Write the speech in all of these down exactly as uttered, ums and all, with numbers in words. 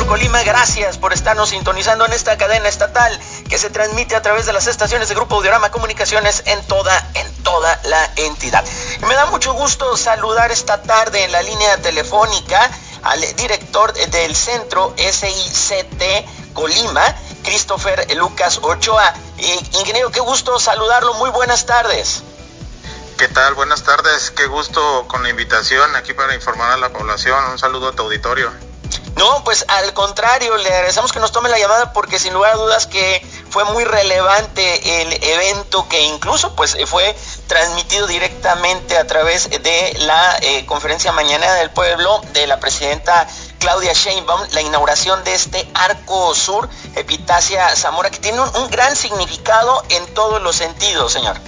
Estado Colima, gracias por estarnos sintonizando en esta cadena estatal que se transmite a través de las estaciones de Grupo Audiorama Comunicaciones en toda, en toda la entidad. Y me da mucho gusto saludar esta tarde en la línea telefónica al director del Centro S I C T Colima, Christopher Lucas Ochoa. Eh, ingeniero, qué gusto saludarlo, muy buenas tardes. ¿Qué tal? Buenas tardes, qué gusto con la invitación aquí para informar a la población. Un saludo a tu auditorio. No, pues al contrario, le agradecemos que nos tome la llamada porque sin lugar a dudas que fue muy relevante el evento, que incluso pues fue transmitido directamente a través de la eh, conferencia mañanera del pueblo de la presidenta Claudia Sheinbaum, la inauguración de este Arco Sur Epitasia Zamora, que tiene un, un gran significado en todos los sentidos, señor.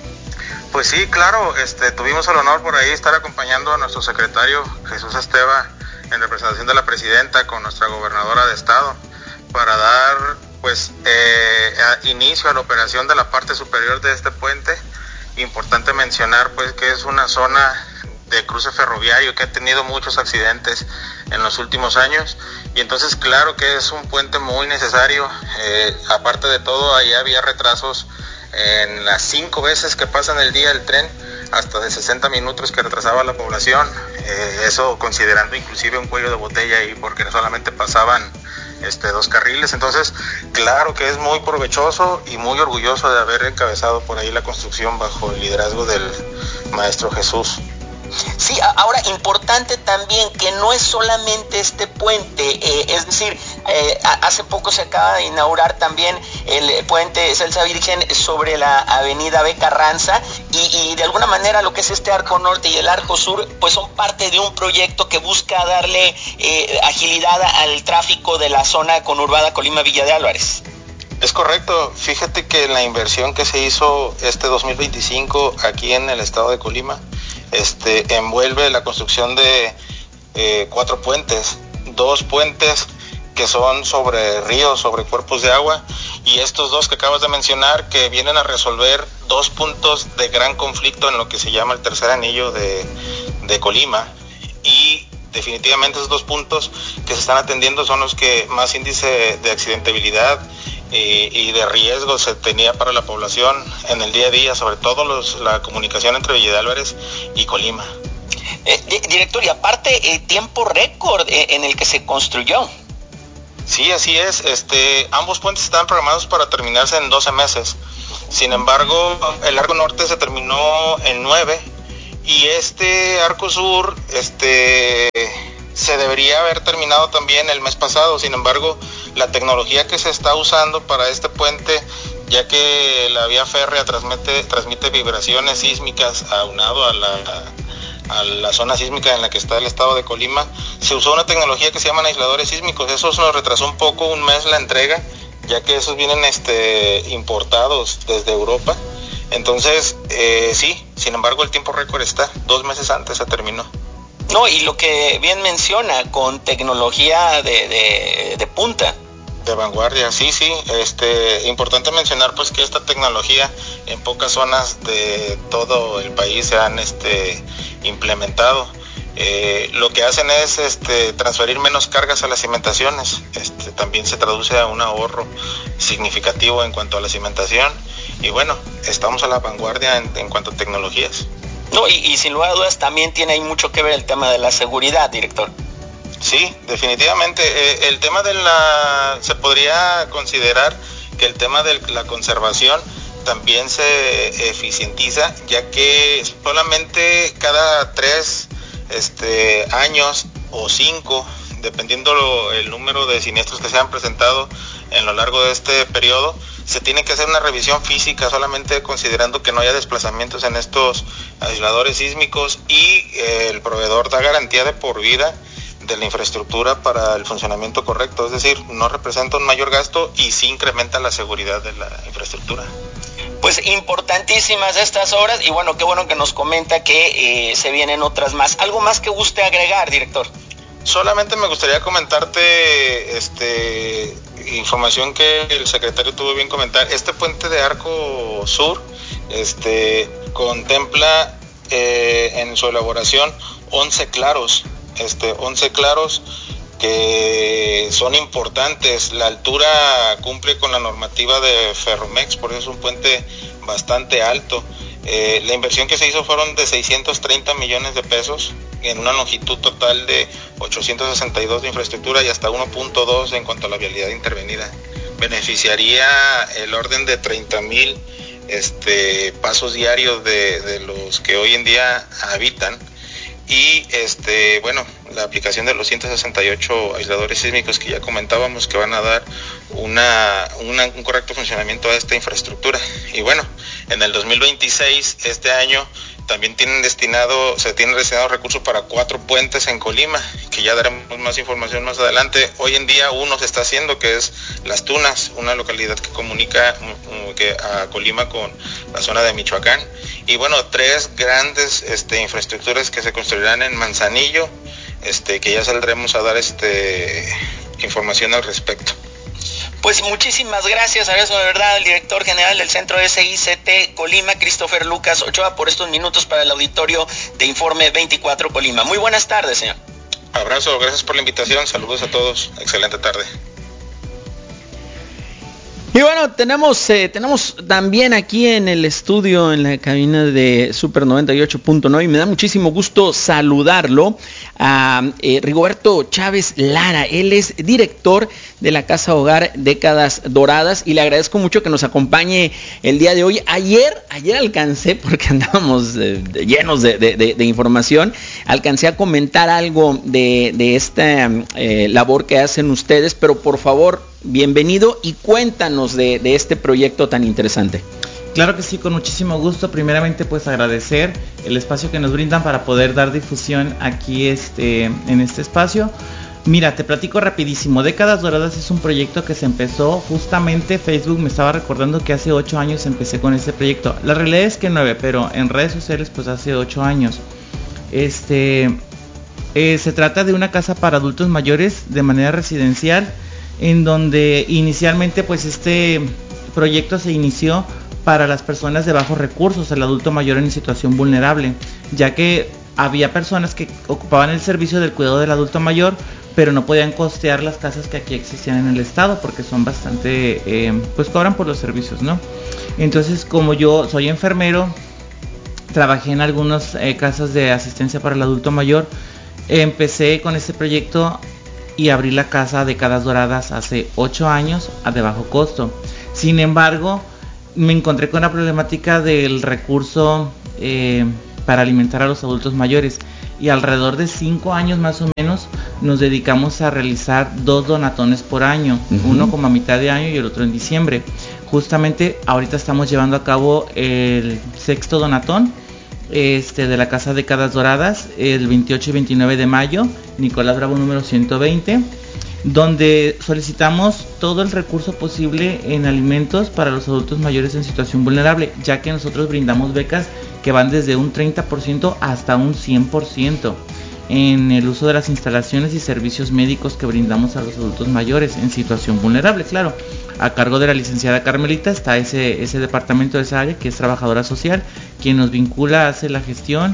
Pues sí, claro, este, tuvimos el honor por ahí estar acompañando a nuestro secretario Jesús Esteva en representación de la presidenta con nuestra gobernadora de estado para dar pues eh, inicio a la operación de la parte superior de este puente. Importante mencionar pues que es una zona de cruce ferroviario que ha tenido muchos accidentes en los últimos años y entonces claro que es un puente muy necesario. Eh, aparte de todo, ahí había retrasos en las cinco veces que pasa en el día el tren, hasta de sesenta minutos que retrasaba a la población, eh, eso considerando inclusive un cuello de botella ahí porque solamente pasaban este, dos carriles. Entonces claro que es muy provechoso y muy orgulloso de haber encabezado por ahí la construcción bajo el liderazgo del maestro Jesús. Sí, ahora importante también que no es solamente este puente, eh, es decir, eh, hace poco se acaba de inaugurar también el puente Celsa Virgen sobre la avenida B. Carranza y, y de alguna manera lo que es este Arco Norte y el Arco Sur pues son parte de un proyecto que busca darle eh, agilidad al tráfico de la zona conurbada Colima-Villa de Álvarez. Es correcto, fíjate que la inversión que se hizo este dos mil veinticinco aquí en el estado de Colima este, envuelve la construcción de eh, cuatro puentes, dos puentes que son sobre ríos, sobre cuerpos de agua, y estos dos que acabas de mencionar que vienen a resolver dos puntos de gran conflicto en lo que se llama el tercer anillo de, de Colima, y definitivamente esos dos puntos que se están atendiendo son los que más índice de accidentabilidad y, y de riesgo se tenía para la población en el día a día, sobre todo los, la comunicación entre Villa de Álvarez y Colima. Eh, director, y aparte eh, tiempo récord eh, en el que se construyó. Sí, así es. Este, ambos puentes están programados para terminarse en doce meses. Sin embargo, el Arco Norte se terminó en nueve y este Arco Sur, este, se debería haber terminado también el mes pasado. Sin embargo, la tecnología que se está usando para este puente, ya que la vía férrea transmite, transmite vibraciones sísmicas aunado a la, a la zona sísmica en la que está el estado de Colima, se usó una tecnología que se llaman aisladores sísmicos. Eso nos retrasó un poco, un mes la entrega, ya que esos vienen este, importados desde Europa. Entonces, eh, sí, sin embargo el tiempo récord está, dos meses antes se terminó. No, y lo que bien menciona, con tecnología de, de, de punta. De vanguardia, sí, sí. Este, importante mencionar pues que esta tecnología en pocas zonas de todo el país se han este, implementado. Eh, lo que hacen es este, transferir menos cargas a las cimentaciones. Este, también se traduce a un ahorro significativo en cuanto a la cimentación. Y bueno, estamos a la vanguardia en, en cuanto a tecnologías. No, y, y sin lugar a dudas también tiene ahí mucho que ver el tema de la seguridad, director. Sí, definitivamente. Eh, el tema de la, se podría considerar que el tema de la conservación también se eficientiza, ya que solamente cada tres este, años o cinco, dependiendo lo, el número de siniestros que se han presentado en lo largo de este periodo, se tiene que hacer una revisión física, solamente considerando que no haya desplazamientos en estos aisladores sísmicos, y eh, el proveedor da garantía de por vida de la infraestructura para el funcionamiento correcto, es decir, no representa un mayor gasto y sí incrementa la seguridad de la infraestructura. Pues importantísimas estas obras y bueno, qué bueno que nos comenta que eh, se vienen otras más. ¿Algo más que guste agregar, director? Solamente me gustaría comentarte este, información que el secretario tuvo bien comentar. Este puente de Arco Sur este, contempla eh, en su elaboración once claros. Este, once claros que son importantes. La altura cumple con la normativa de Ferromex, por eso es un puente bastante alto. Eh, la inversión que se hizo fueron de seiscientos treinta millones de pesos en una longitud total de ochocientos sesenta y dos de infraestructura y hasta uno punto dos en cuanto a la vialidad intervenida. Beneficiaría el orden de treinta mil este, pasos diarios de, de los que hoy en día habitan. Y este bueno, la aplicación de los ciento sesenta y ocho aisladores sísmicos que ya comentábamos, que van a dar una, una un correcto funcionamiento a esta infraestructura. Y bueno, en el dos mil veintiséis, este año, también tienen destinado, se tienen destinado recursos para cuatro puentes en Colima, que ya daremos más información más adelante. Hoy en día uno se está haciendo, que es Las Tunas, una localidad que comunica um, que a Colima con la zona de Michoacán. Y bueno, tres grandes este, infraestructuras que se construirán en Manzanillo, este, que ya saldremos a dar este, información al respecto. Pues muchísimas gracias, abrazo de verdad al director general del Centro S I C T Colima, Christopher Lucas Ochoa, por estos minutos para el auditorio de Informe veinticuatro Colima. Muy buenas tardes, señor. Abrazo, gracias por la invitación, saludos a todos, excelente tarde. Y bueno, tenemos eh, tenemos también aquí en el estudio, en la cabina de Super noventa y ocho punto nueve, y me da muchísimo gusto saludarlo a eh, Rigoberto Chávez Lara. Él es director de la Casa Hogar Décadas Doradas y le agradezco mucho que nos acompañe el día de hoy. Ayer, ayer alcancé, porque andábamos eh, llenos de, de, de, de información, alcancé a comentar algo de, de esta eh, labor que hacen ustedes, pero por favor, bienvenido y cuéntanos de, de este proyecto tan interesante. Claro que sí, con muchísimo gusto. Primeramente, pues agradecer el espacio que nos brindan para poder dar difusión aquí este, en este espacio. Mira, te platico rapidísimo. Décadas Doradas es un proyecto que se empezó justamente, Facebook me estaba recordando que hace ocho años empecé con este proyecto. La realidad es que nueve, pero en redes sociales pues hace ocho años. Este, eh, se trata de una casa para adultos mayores de manera residencial, en donde inicialmente pues este proyecto se inició para las personas de bajos recursos, el adulto mayor en situación vulnerable, ya que había personas que ocupaban el servicio del cuidado del adulto mayor, pero no podían costear las casas que aquí existían en el estado, porque son bastante, eh, pues cobran por los servicios, ¿no? Entonces, como yo soy enfermero, trabajé en algunas eh, casas de asistencia para el adulto mayor, eh, empecé con este proyecto y abrí la casa Décadas Doradas hace ocho años a de bajo costo. Sin embargo, me encontré con la problemática del recurso eh, para alimentar a los adultos mayores, y alrededor de cinco años más o menos nos dedicamos a realizar dos donatones por año, uh-huh. uno como a mitad de año y el otro en diciembre. Justamente ahorita estamos llevando a cabo el sexto donatón este, de la Casa Décadas Doradas, el veintiocho y veintinueve de mayo, Nicolás Bravo número ciento veinte, donde solicitamos todo el recurso posible en alimentos para los adultos mayores en situación vulnerable, ya que nosotros brindamos becas que van desde un treinta por ciento hasta un cien por ciento en el uso de las instalaciones y servicios médicos que brindamos a los adultos mayores en situación vulnerable. Claro, a cargo de la licenciada Carmelita está ese, ese departamento de esa área, que es trabajadora social, quien nos vincula, hace la gestión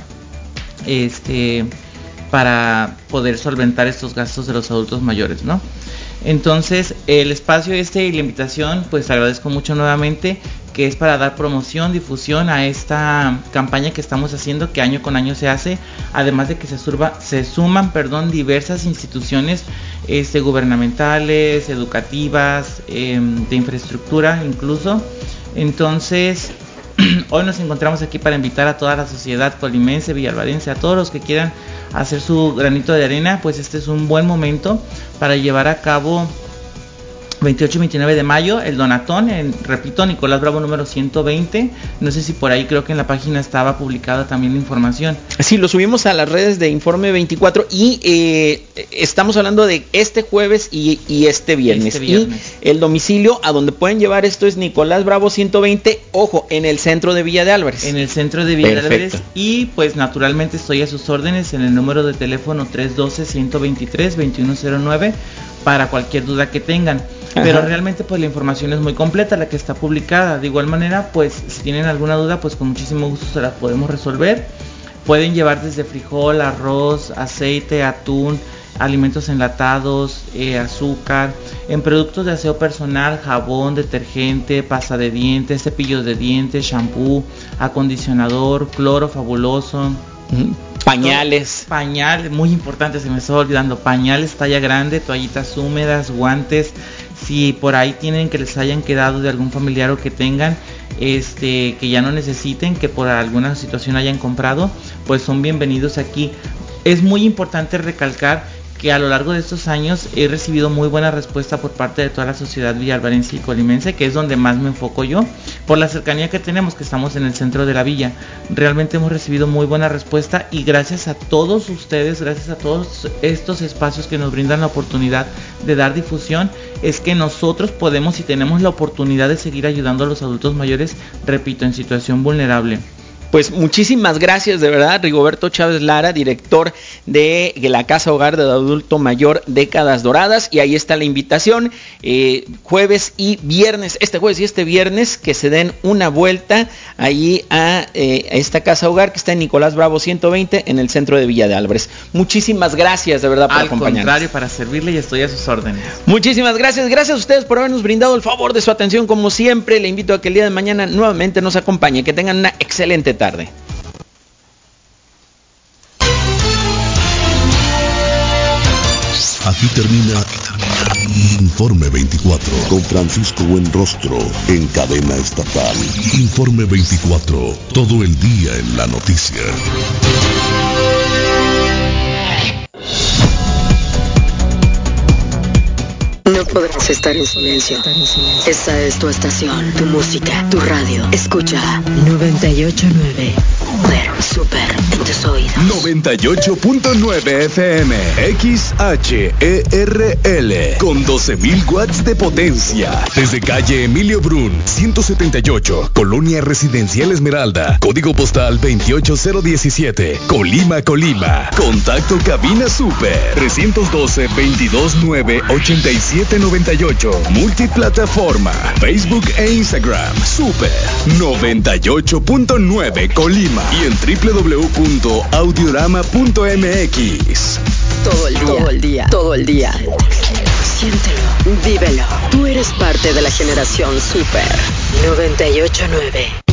este para poder solventar estos gastos de los adultos mayores, ¿no? Entonces, el espacio este y la invitación, pues agradezco mucho nuevamente, que es para dar promoción, difusión a esta campaña que estamos haciendo, que año con año se hace, además de que se, surba, se suman perdón, diversas instituciones este, gubernamentales, educativas, eh, de infraestructura incluso. Entonces, hoy nos encontramos aquí para invitar a toda la sociedad colimense, villalvarense, a todos los que quieran hacer su granito de arena, pues este es un buen momento para llevar a cabo veintiocho y veintinueve de mayo el donatón, en, repito, Nicolás Bravo número ciento veinte. No sé si por ahí, creo que en la página estaba publicada también la información. Sí, lo subimos a las redes de Informe veinticuatro y eh, estamos hablando de este jueves y, y este, viernes. este viernes. Y el domicilio a donde pueden llevar esto es Nicolás Bravo ciento veinte, ojo, en el centro de Villa de Álvarez. En el centro de Villa Perfecto. de Álvarez, y pues naturalmente estoy a sus órdenes en el número de teléfono tres uno dos, uno dos tres, dos uno cero nueve para cualquier duda que tengan. Pero Ajá. realmente pues la información es muy completa, la que está publicada. De igual manera, pues si tienen alguna duda, pues con muchísimo gusto se la podemos resolver. Pueden llevar desde frijol, arroz, aceite, atún, alimentos enlatados, eh, azúcar, en productos de aseo personal, jabón, detergente, pasta de dientes, cepillos de dientes, shampoo, acondicionador, cloro fabuloso. Pañales. Pañales, muy importante, se me estaba olvidando. Pañales talla grande, toallitas húmedas, guantes. Si por ahí tienen que les hayan quedado de algún familiar o que tengan, este, que ya no necesiten, que por alguna situación hayan comprado, pues son bienvenidos aquí. Es muy importante recalcar que a lo largo de estos años he recibido muy buena respuesta por parte de toda la sociedad villalvarense y colimense, que es donde más me enfoco yo, por la cercanía que tenemos, que estamos en el centro de la villa. Realmente hemos recibido muy buena respuesta y gracias a todos ustedes, gracias a todos estos espacios que nos brindan la oportunidad de dar difusión, es que nosotros podemos y tenemos la oportunidad de seguir ayudando a los adultos mayores, repito, en situación vulnerable. Pues muchísimas gracias, de verdad, Rigoberto Chávez Lara, director de la Casa Hogar de Adulto Mayor Décadas Doradas, y ahí está la invitación, eh, jueves y viernes, este jueves y este viernes, que se den una vuelta ahí a, eh, a esta Casa Hogar que está en Nicolás Bravo ciento veinte en el centro de Villa de Álvarez. Muchísimas gracias, de verdad, por Al acompañarnos. Al contrario, para servirle y estoy a sus órdenes. Muchísimas gracias, gracias a ustedes por habernos brindado el favor de su atención, como siempre. Le invito a que el día de mañana nuevamente nos acompañe, que tengan una excelente tarde. Tarde. Aquí termina, aquí termina Informe veinticuatro con Francisco Buenrostro en cadena estatal. Informe veinticuatro, todo el día en la noticia. No podrás estar en silencio. Esta es tu estación, tu música, tu radio. Escucha noventa y ocho punto nueve. Super en tus oídos. noventa y ocho punto nueve F M X H E R L con doce mil watts de potencia. Desde calle Emilio Brun, ciento setenta y ocho, Colonia Residencial Esmeralda, código postal veintiocho cero diecisiete, Colima, Colima. Contacto cabina Super trescientos doce, veintidós nueve, ochenta y siete noventa y ocho. Multiplataforma, Facebook e Instagram. Super noventa y ocho punto nueve Colima y en doble u doble u doble u punto audiorama punto m x. Todo el día, todo el día, todo el día. Siéntelo, vívelo. Tú eres parte de la generación Super noventa y ocho punto nueve.